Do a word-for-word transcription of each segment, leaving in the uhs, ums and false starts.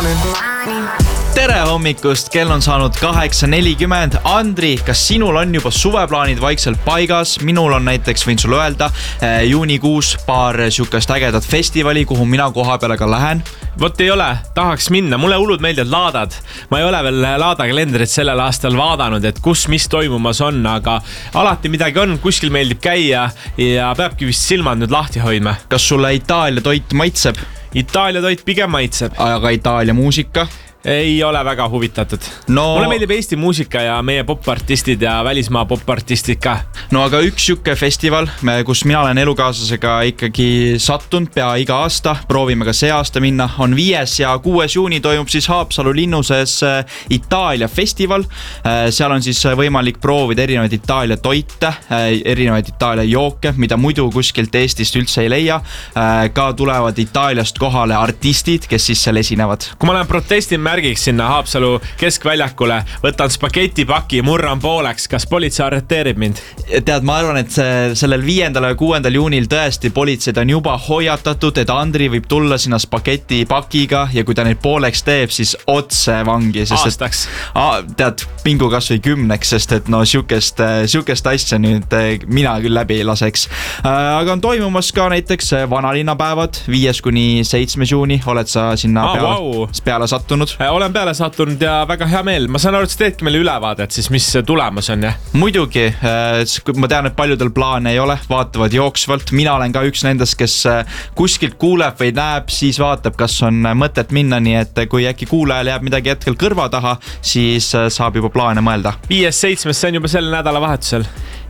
Tere hommikust, kell on saanud kaheksa nelikümmend. Andri, kas sinul on juba suveplaanid vaikselt paigas? Minul on näiteks, võin sulle öelda, juunikuus paar siukest ägedat festivali, kuhu mina koha peale ka lähen. Vot ei ole, tahaks minna. Mulle hullud meeldivad laadad. Ma ei ole veel laada kalendrit sellel aastal vaadanud, et kus mis toimumas on, aga alati midagi on, kuskil meeldib käia ja peabki vist silmad nüüd lahti hoidma. Kas sulle Itaalia toit maitseb? Itaalia toit pigem maitseb. Aga Itaalia muusika? Ei ole väga huvitatud. No, mulle meeldib Eesti muusika ja meie popartistid ja välismaa popartistid ka. No aga üks siuke festival, kus mina olen elukaaslasega ikkagi sattunud pea iga aasta, proovime ka see aasta minna, on viies ja kuues juuni toimub siis Haapsalu linnuses Itaalia festival. Seal on siis võimalik proovida erinevaid Itaalia toite, erinevaid Itaalia jooke, mida muidu kuskilt Eestist üldse ei leia. Ka tulevad Itaaliast kohale artistid, kes siis seal esinevad. Kui ma lähen protestin märgiks sinna Haapsalu keskväljakule, võtan spagetipaki, murran pooleks, kas politsei arreteerib mind? Tead, ma arvan, et see, sellel viiendal ja kuuendal juunil tõesti politseid on juba hoiatatud, et Andri võib tulla sinna spagetipakiga ja kui ta neid pooleks teeb, siis otse vangi. Sest, Aastaks. Et, a, tead, pingu kas või kümneks, sest et no siukest, siukest asja nüüd mina küll läbi ei laseks. Aga on toimumas ka näiteks vanalinnapäevad, viies kuni seitsmes juuni. Oled sa sinna ah, peale, wow. peale sattunud? Olen peale sattunud ja väga hea meel. Ma saan aru, et sa teedki meile ülevaadet, siis mis tulemus on, jah? Muidugi, ma tean, et paljudel plaane ei ole, vaatavad jooksvalt. Mina olen ka üks nendest, kes kuskilt kuuleb või näeb, siis vaatab, kas on mõtet minna, nii et kui äkki kuulajal jääb midagi hetkel kõrva taha, siis saab juba plaane mõelda. Viies seitsmes, see on juba selle nädala vahetusel.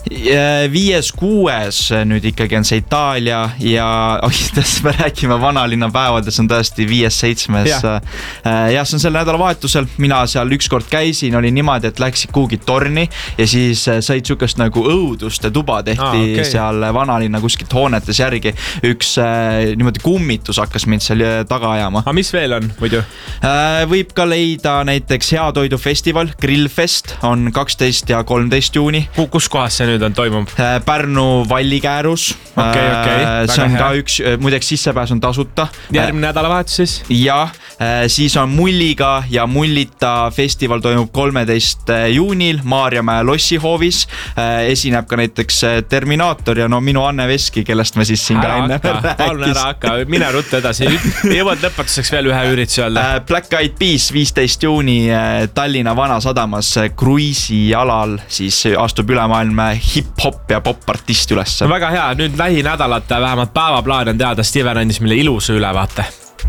Viies kuues nüüd ikkagi on see Itaalia ja ohitas me räägime vanalinna päevades on tõesti viies seitsmes. Ja. ja see on selle nädala vahetusel. Mina seal ükskord käisin, oli niimoodi, et läksid kuhugi torni ja siis said sukast nagu õuduste tuba tehti ah, okay. seal vanalinna kuskilt hoonetes järgi. Üks niimoodi kummitus hakkas mind seal taga ajama. Aga mis veel on muidu? Võib ka leida näiteks Heatoidufestival, Grillfest on kaksteist ja kolmteist juuni. Kus kohas see nüüd on toimub? Pärnu Vallikäärus. Okay, okay. See on ka üks, muideks sissepääs on tasuta. Järgmine nädalavahetus siis? Ja, siis on Mulliga ja Mullita festival toimub kolmeteist juunil Maarjamäe lossihoovis. Esineb ka näiteks Terminaator ja no minu Anne Veski, kellest me siis siin ära ka enne hakka, rääkis. Palun ära hakka, mine ruttu edasi. Jõuad lõpetuseks veel ühe ürituse öelda. Black Eyed Peas viisteist juuni Tallinna Vanasadamas kruiisi alal siis astub ülemaailma hip-hop ja pop-artist üles. No väga hea, nüüd lähinädalat vähemalt päevaplaan on teada, Steven andis meile ilusa ülevaate.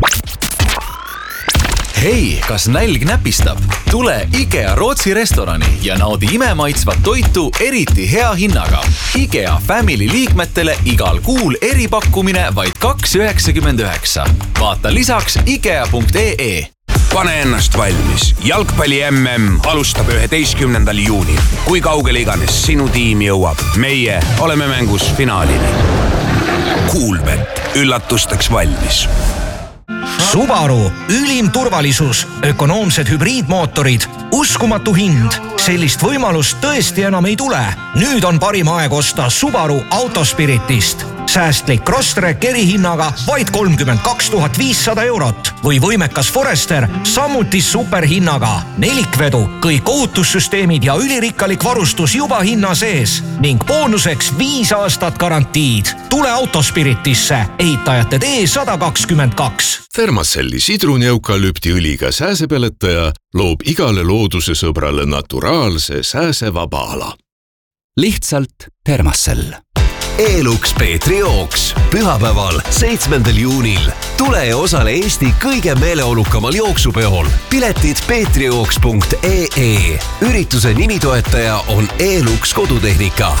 Hei, kas nälg näpistab? Tule IKEA Rootsi restorani ja naudi imemaitsvat toitu eriti hea hinnaga. IKEA Family liikmetele igal kuul eripakkumine vaid kaks üheksakümmend üheksa. Vaata lisaks ikea punkt ee. Pane ennast valmis. Jalgpalli M M alustab üheteistkümnendal juunil. Kui kaugele iganes sinu tiim jõuab, meie oleme mängus finaalini. Coolbet. Üllatusteks valmis. Subaru, ülim turvalisus, ökonoomsed hübriidmootorid, uskumatu hind. Sellist võimalust tõesti enam ei tule. Nüüd on parim aeg osta Subaru Autospiritist. Säästlik Crosstrek erihinnaga vaid kolmkümmend kaks tuhat viissada eurot või võimekas Forester samuti superhinnaga. Nelikvedu, kõik ohutussüsteemid ja ülirikkalik varustus juba hinna sees ning boonuseks viis aastat garantiid. Tule Autospiritisse, ehitajate tee sada kakskümmend kaks. Thermacelli sidrunieukalüptiõliga sääsepeletaja loob igale looduse sõbrale naturaalse sääsevaba ala. Lihtsalt Thermacell. Elux Peetri jooks pühapäeval seitsmendal juunil. Tule ja osale Eesti kõige meeleolukamal jooksupeol. Piletid peetrijooks punkt ee. Ürituse nimitoetaja on Elux kodutehnika.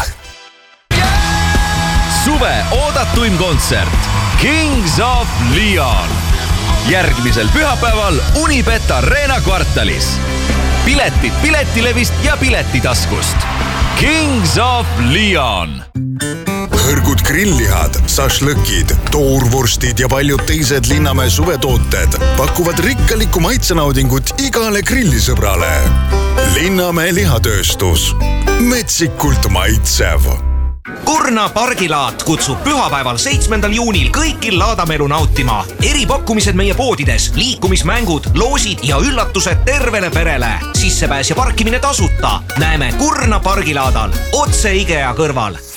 Suve oodatuim kontsert Kings of Leon. Järgmisel pühapäeval Unibet Arena kvartalis. Piletid piletilevist ja piletitaskust. Kings of Leon. Hõrgud grillihad, sašlõkid, toorvorstid ja paljud teised Linnamäe suvetooted pakuvad rikkalikku maitsenaudingut igale grillisõbrale. Linnamäe lihatööstus. Metsikult maitsev. Kurna pargilaat kutsub pühapäeval seitsmendal juunil kõikil Laadamelu nautima. Eripakkumised meie poodides, liikumismängud, loosid ja üllatused tervele perele. Sissepääs ja parkimine tasuta. Näeme Kurna pargilaadal otse IKEA kõrval.